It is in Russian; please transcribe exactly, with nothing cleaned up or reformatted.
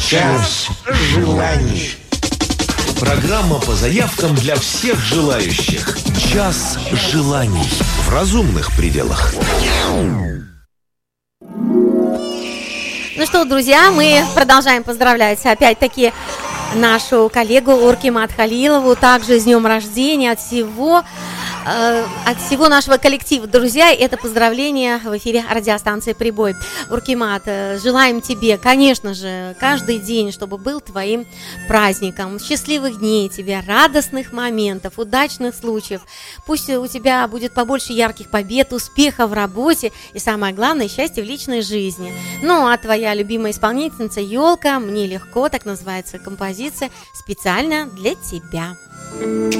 Час желаний. Программа по заявкам для всех желающих. Час желаний. В разумных пределах. Ну что, друзья, мы продолжаем поздравлять опять-таки нашу коллегу Уркимат Халилову, также с днем рождения от всего, э, от всего нашего коллектива. Друзья, это поздравление в эфире радиостанции «Прибой». Уркимат, э, желаем тебе, конечно же, каждый день, чтобы был твоим праздником. Счастливых дней тебе, радостных моментов, удачных случаев. Пусть у тебя будет побольше ярких побед, успеха в работе и, самое главное, счастья в личной жизни. Ну, а твоя любимая исполнительница «Елка», «Мне легко», так называется композиция, специально для тебя.